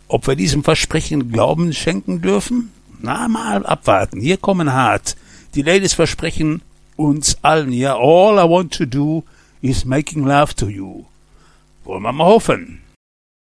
Ob wir diesem Versprechen Glauben schenken dürfen? Na, mal abwarten. Hier kommen hart. Die Ladies versprechen uns allen ja, all I want to do is making love to you. Wollen wir mal hoffen.